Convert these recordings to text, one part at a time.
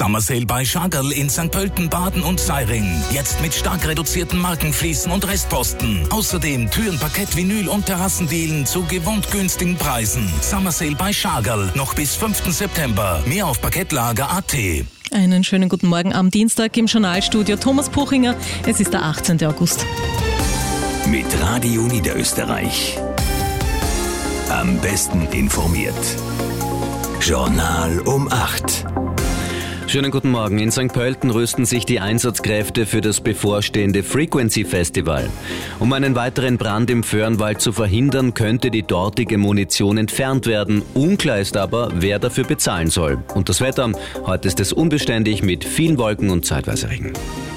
Summer Sale bei Schagerl in St. Pölten, Baden und Seiring. Jetzt mit stark reduzierten Markenfliesen und Restposten. Außerdem Türen, Parkett, Vinyl und Terrassendielen zu gewohnt günstigen Preisen. Summer Sale bei Schagerl noch bis 5. September. Mehr auf Parkettlager.at. Einen schönen guten Morgen am Dienstag im Journalstudio Thomas Puchinger. Es ist der 18. August. Mit Radio Niederösterreich. Am besten informiert. Journal um 8. Schönen guten Morgen. In St. Pölten rüsten sich die Einsatzkräfte für das bevorstehende Frequency Festival. Um einen weiteren Brand im Föhrenwald zu verhindern, könnte die dortige Munition entfernt werden. Unklar ist aber, wer dafür bezahlen soll. Und das Wetter? Heute ist es unbeständig mit vielen Wolken und zeitweise Regen.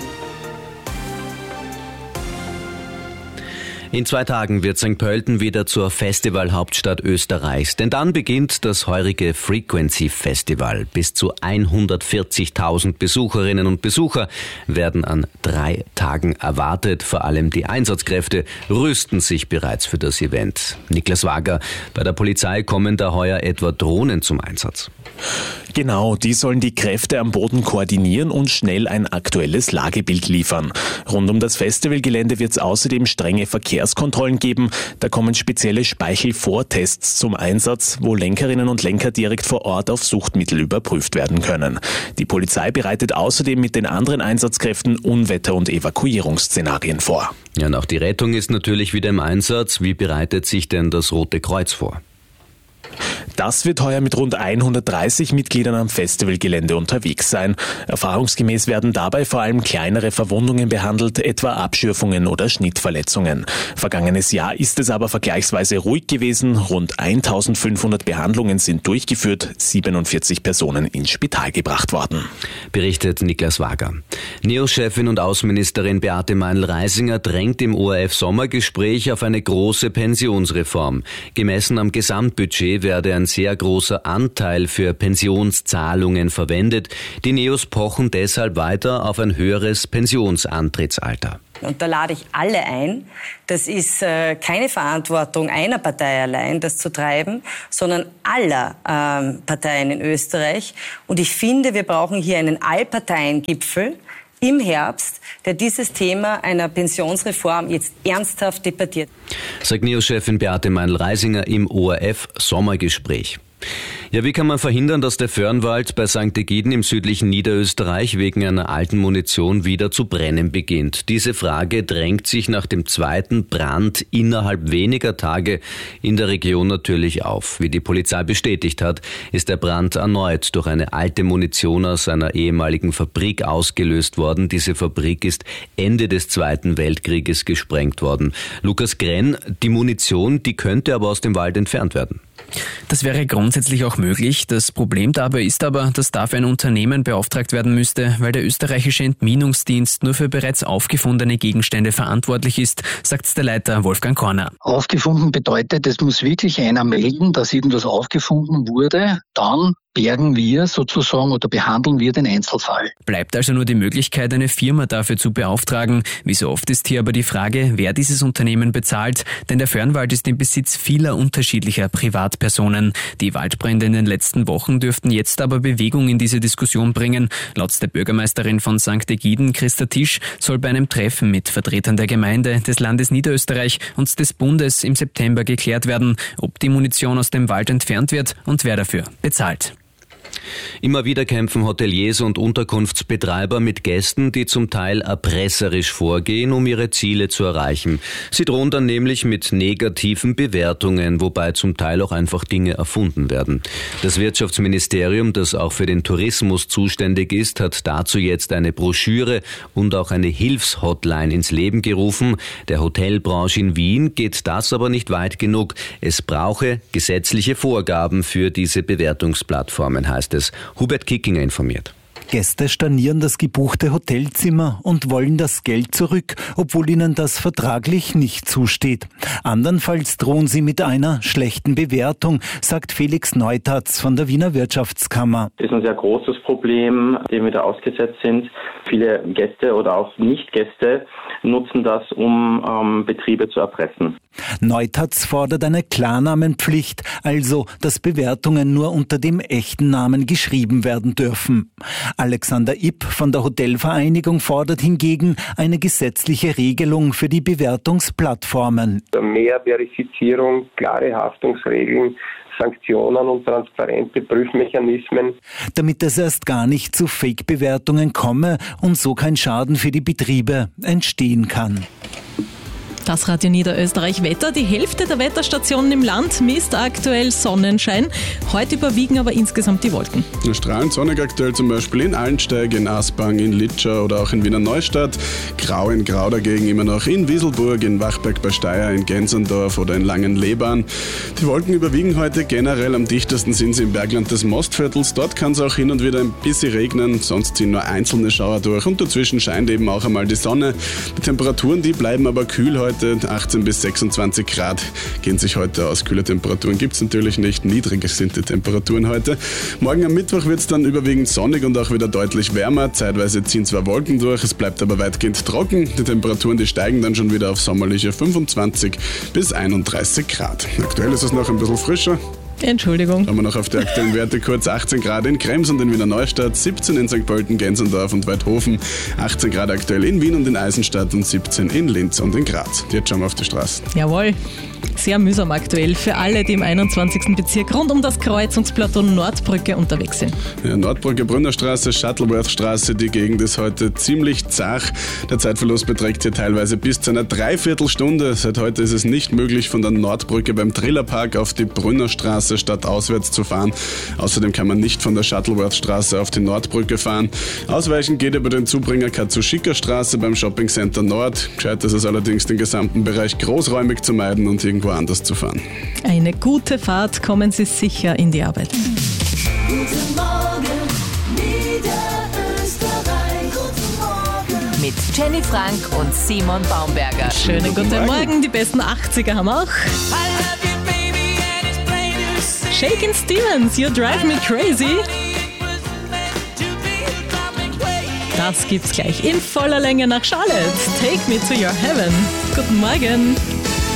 In 2 Tagen wird St. Pölten wieder zur Festivalhauptstadt Österreichs. Denn dann beginnt das heurige Frequency Festival. Bis zu 140.000 Besucherinnen und Besucher werden an 3 Tagen erwartet. Vor allem die Einsatzkräfte rüsten sich bereits für das Event. Niklas Wager, bei der Polizei kommen da heuer etwa Drohnen zum Einsatz. Genau, die sollen die Kräfte am Boden koordinieren und schnell ein aktuelles Lagebild liefern. Rund um das Festivalgelände wird es außerdem strenge Verkehrskontrollen geben. Da kommen spezielle Speichelvortests zum Einsatz, wo Lenkerinnen und Lenker direkt vor Ort auf Suchtmittel überprüft werden können. Die Polizei bereitet außerdem mit den anderen Einsatzkräften Unwetter- und Evakuierungsszenarien vor. Ja, und auch die Rettung ist natürlich wieder im Einsatz. Wie bereitet sich denn das Rote Kreuz vor? Das wird heuer mit rund 130 Mitgliedern am Festivalgelände unterwegs sein. Erfahrungsgemäß werden dabei vor allem kleinere Verwundungen behandelt, etwa Abschürfungen oder Schnittverletzungen. Vergangenes Jahr ist es aber vergleichsweise ruhig gewesen. Rund 1500 Behandlungen sind durchgeführt, 47 Personen ins Spital gebracht worden. Berichtet Niklas Wager. NEOS-Chefin und Außenministerin Beate Meinl-Reisinger drängt im ORF-Sommergespräch auf eine große Pensionsreform. Gemessen am Gesamtbudget werde ein sehr großer Anteil für Pensionszahlungen verwendet. Die NEOS pochen deshalb weiter auf ein höheres Pensionsantrittsalter. Und da lade ich alle ein. Das ist keine Verantwortung einer Partei allein, das zu treiben, sondern aller Parteien in Österreich. Und ich finde, wir brauchen hier einen Allparteiengipfel im Herbst, der dieses Thema einer Pensionsreform jetzt ernsthaft debattiert. Sagt NEOS-Chefin Beate Meinl-Reisinger im ORF-Sommergespräch. Ja, wie kann man verhindern, dass der Föhrenwald bei St. Egiden im südlichen Niederösterreich wegen einer alten Munition wieder zu brennen beginnt? Diese Frage drängt sich nach dem zweiten Brand innerhalb weniger Tage in der Region natürlich auf. Wie die Polizei bestätigt hat, ist der Brand erneut durch eine alte Munition aus einer ehemaligen Fabrik ausgelöst worden. Diese Fabrik ist Ende des Zweiten Weltkrieges gesprengt worden. Lukas Grenn, die Munition, die könnte aber aus dem Wald entfernt werden. Das wäre grundsätzlich auch möglich. Das Problem dabei ist aber, dass dafür ein Unternehmen beauftragt werden müsste, weil der österreichische Entminungsdienst nur für bereits aufgefundene Gegenstände verantwortlich ist, sagt der Leiter Wolfgang Korner. Aufgefunden bedeutet, es muss wirklich einer melden, dass irgendwas aufgefunden wurde, dann bergen wir sozusagen oder behandeln wir den Einzelfall. Bleibt also nur die Möglichkeit, eine Firma dafür zu beauftragen. Wie so oft ist hier aber die Frage, wer dieses Unternehmen bezahlt, denn der Föhrenwald ist im Besitz vieler unterschiedlicher Privatpersonen. Die Waldbrände in den letzten Wochen dürften jetzt aber Bewegung in diese Diskussion bringen. Laut der Bürgermeisterin von St. Egiden, Christa Tisch, soll bei einem Treffen mit Vertretern der Gemeinde, des Landes Niederösterreich und des Bundes im September geklärt werden, ob die Munition aus dem Wald entfernt wird und wer dafür bezahlt. Immer wieder kämpfen Hoteliers und Unterkunftsbetreiber mit Gästen, die zum Teil erpresserisch vorgehen, um ihre Ziele zu erreichen. Sie drohen dann nämlich mit negativen Bewertungen, wobei zum Teil auch einfach Dinge erfunden werden. Das Wirtschaftsministerium, das auch für den Tourismus zuständig ist, hat dazu jetzt eine Broschüre und auch eine Hilfshotline ins Leben gerufen. Der Hotelbranche in Wien geht das aber nicht weit genug. Es brauche gesetzliche Vorgaben für diese Bewertungsplattformen, heißt es. Hubert Kickinger informiert. Gäste stornieren das gebuchte Hotelzimmer und wollen das Geld zurück, obwohl ihnen das vertraglich nicht zusteht. Andernfalls drohen sie mit einer schlechten Bewertung, sagt Felix Neutatz von der Wiener Wirtschaftskammer. Das ist ein sehr großes Problem, dem wir da ausgesetzt sind. Viele Gäste oder auch Nicht-Gäste nutzen das, um Betriebe zu erpressen. Neutatz fordert eine Klarnamenpflicht, also dass Bewertungen nur unter dem echten Namen geschrieben werden dürfen. Alexander Ipp von der Hotelvereinigung fordert hingegen eine gesetzliche Regelung für die Bewertungsplattformen. Mehr Verifizierung, klare Haftungsregeln, Sanktionen und transparente Prüfmechanismen. Damit es erst gar nicht zu Fake-Bewertungen komme und so kein Schaden für die Betriebe entstehen kann. Das Radio Niederösterreich Wetter. Die Hälfte der Wetterstationen im Land misst aktuell Sonnenschein. Heute überwiegen aber insgesamt die Wolken. Strahlend sonnig aktuell zum Beispiel in Allensteig, in Aspang, in Litschau oder auch in Wiener Neustadt. Grau in Grau dagegen immer noch in Wieselburg, in Wachberg bei Steyr, in Gensendorf oder in Langenlebahn. Die Wolken überwiegen heute generell. Am dichtesten sind sie im Bergland des Mostviertels. Dort kann es auch hin und wieder ein bisschen regnen. Sonst ziehen nur einzelne Schauer durch und dazwischen scheint eben auch einmal die Sonne. Die Temperaturen, die bleiben aber kühl heute. 18 bis 26 Grad gehen sich heute aus. Kühle Temperaturen gibt es natürlich nicht. Niedrig sind die Temperaturen heute. Morgen am Mittwoch wird es dann überwiegend sonnig und auch wieder deutlich wärmer. Zeitweise ziehen zwar Wolken durch, es bleibt aber weitgehend trocken. Die Temperaturen, die steigen dann schon wieder auf sommerliche 25 bis 31 Grad. Aktuell ist es noch ein bisschen frischer. Entschuldigung. Schauen wir noch auf die aktuellen Werte kurz. 18 Grad in Krems und in Wiener Neustadt, 17 in St. Pölten, Gensendorf und Weidhofen, 18 Grad aktuell in Wien und in Eisenstadt und 17 in Linz und in Graz. Jetzt schauen wir auf die Straßen. Jawohl. Sehr mühsam aktuell für alle, die im 21. Bezirk rund um das Kreuzungsplateau Nordbrücke unterwegs sind. Ja, Nordbrücke, Brünnerstraße, Shuttleworth-Straße, die Gegend ist heute ziemlich zach. Der Zeitverlust beträgt hier teilweise bis zu einer Dreiviertelstunde. Seit heute ist es nicht möglich, von der Nordbrücke beim Trillerpark auf die Brünnerstraße stadtauswärts zu fahren. Außerdem kann man nicht von der Shuttleworth-Straße auf die Nordbrücke fahren. Ausweichen geht über den Zubringer Katsushika-Straße beim Shopping-Center Nord. Gescheit ist es allerdings, den gesamten Bereich großräumig zu meiden und irgendwo anders zu fahren. Eine gute Fahrt, kommen Sie sicher in die Arbeit. Guten Morgen, Niederösterreich. Guten Morgen. Mit Jenny Frank und Simon Baumberger. Schönen guten Morgen. Die besten 80er haben wir auch. Shakin' Stevens, You Drive Me Crazy. Das gibt's gleich in voller Länge nach Charlotte. Take Me to Your Heaven. Guten Morgen.